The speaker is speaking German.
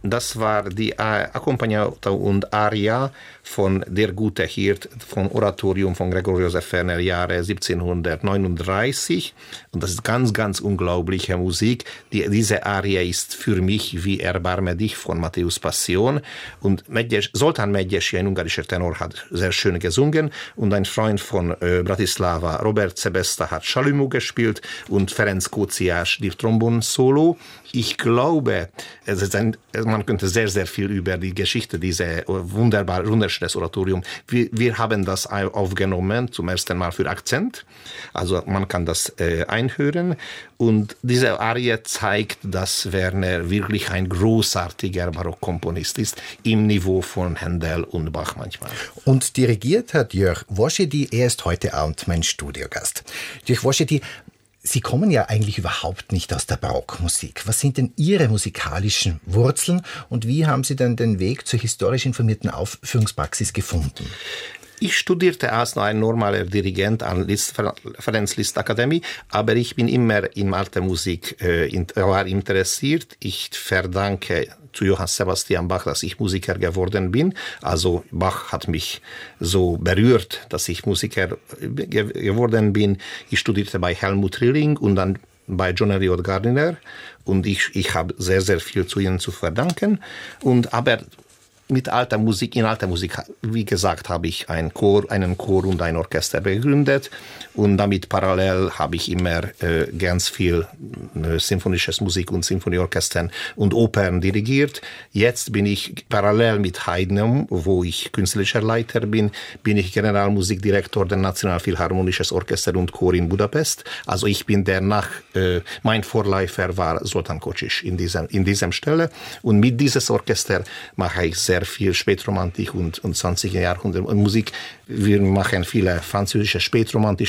das war die Accompagnata und Aria von Der gute Hirt vom Oratorium von Gregor Josef Ferner, Jahre 1739. Und das ist ganz, ganz unglaubliche Musik. Diese Aria ist für mich wie Erbarme dich von Matthäus Passion. Und Zoltán Medgyessy, ein ungarischer Tenor, hat sehr schön gesungen. Und ein Freund von Bratislava, Robert Sebesta, hat Schalumu gespielt und Ferenc Kóciás die Trombon-Solo. Ich glaube, man könnte sehr, sehr viel über die Geschichte dieser wunderschönes Oratorium. Wir haben das aufgenommen, zum ersten Mal für Akzent. Also man kann das einhören. Und diese Arie zeigt, dass Werner wirklich ein großartiger Barockkomponist ist, im Niveau von Händel und Bach manchmal. Und dirigiert hat György Washedy. Er ist heute Abend mein Studiogast. György Washedy, Sie kommen ja eigentlich überhaupt nicht aus der Barockmusik. Was sind denn Ihre musikalischen Wurzeln und wie haben Sie denn den Weg zur historisch informierten Aufführungspraxis gefunden? Ich studierte als ein normaler Dirigent an Ferenc Liszt Akademie, aber ich bin immer in alter Musik interessiert. Ich verdanke zu Johann Sebastian Bach, dass ich Musiker geworden bin. Also Bach hat mich so berührt, dass ich Musiker geworden bin. Ich studierte bei Helmut Rilling und dann bei John Eliot Gardiner und ich habe sehr, sehr viel zu ihnen zu verdanken. Aber in alter Musik, wie gesagt, habe ich einen Chor und ein Orchester gegründet und damit parallel habe ich immer ganz viel symphonisches Musik und Symphonieorchestern und Opern dirigiert. Jetzt bin ich parallel mit Haydn, wo ich künstlerischer Leiter bin ich Generalmusikdirektor der Nationalphilharmonisches Orchester und Chor in Budapest. Also ich bin mein Vorläufer war Zoltán Kocsis in diesem Stelle und mit dieses Orchester mache ich sehr viel Spätromantik und 20. Jahrhundert Musik. Wir machen viele französische spätromantische